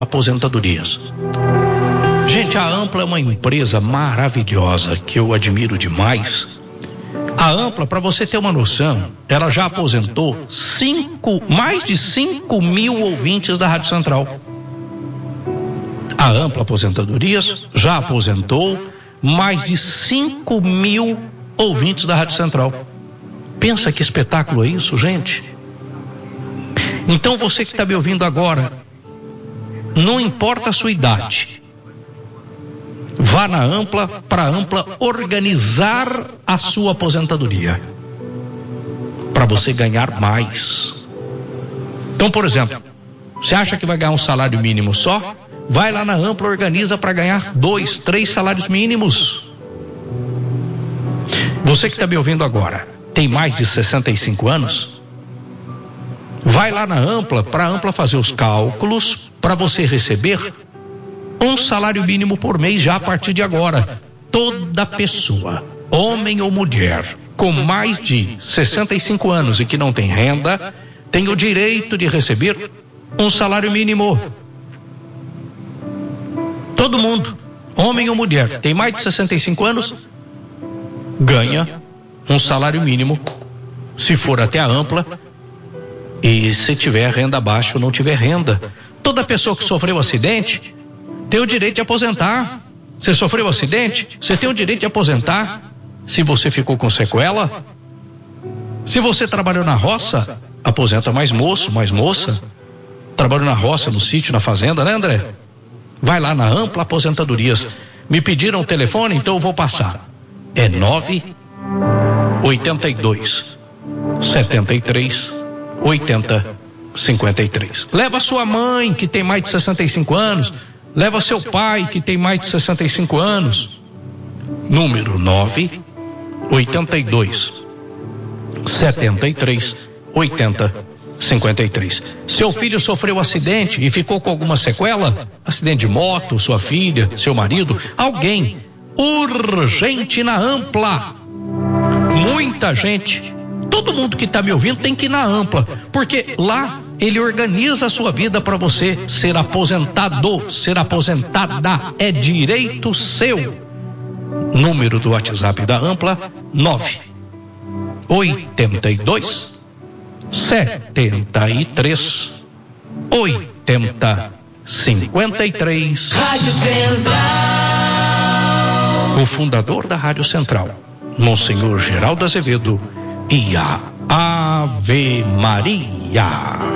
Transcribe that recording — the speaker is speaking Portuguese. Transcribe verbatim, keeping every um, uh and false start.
Aposentadorias. Gente, a Ampla é uma empresa maravilhosa que eu admiro demais. A Ampla, para você ter uma noção, ela já aposentou cinco, mais de cinco mil ouvintes da Rádio Central. A Ampla Aposentadorias já aposentou mais de cinco mil ouvintes da Rádio Central. Pensa que espetáculo é isso, gente? Então você que está me ouvindo agora, não importa a sua idade, vá na Ampla para a Ampla organizar a sua aposentadoria, para você ganhar mais. Então, por exemplo, você acha que vai ganhar um salário mínimo só? Vai lá na Ampla, organiza para ganhar dois, três salários mínimos. Você que está me ouvindo agora, tem mais de sessenta e cinco anos? Vai lá na Ampla para a Ampla fazer os cálculos para você receber um salário mínimo por mês já a partir de agora. Toda pessoa, homem ou mulher, com mais de sessenta e cinco anos e que não tem renda, tem o direito de receber um salário mínimo. Todo mundo, homem ou mulher, tem mais de sessenta e cinco anos, ganha um salário mínimo, se for até a Ampla, e se tiver renda baixa ou não tiver renda. Toda pessoa que sofreu acidente tem o direito de aposentar. Você sofreu acidente, você tem o direito de aposentar. Se você ficou com sequela, se você trabalhou na roça, aposenta mais moço, mais moça. Trabalhou na roça, no sítio, na fazenda, né, André? Vai lá na Ampla Aposentadorias. Me pediram o telefone, então eu vou passar. É nove oitenta e dois, setenta e três, oitenta, cinquenta e três. Leva sua mãe, que tem mais de sessenta e cinco anos. Leva seu pai, que tem mais de sessenta e cinco anos. Número nove oitenta e dois, setenta e três, oitenta, cinquenta e três. Seu filho sofreu um acidente e ficou com alguma sequela? Acidente de moto, sua filha, seu marido, alguém. Urgente na Ampla. Muita gente. Todo mundo que está me ouvindo tem que ir na Ampla, porque lá ele organiza a sua vida para você ser aposentado, ser aposentada, é direito seu. Número do WhatsApp da Ampla, nove oitenta e dois, setenta e três, oitenta, cinquenta e três. Rádio Central. O fundador da Rádio Central, Monsenhor Geraldo Azevedo, e a Ave Maria.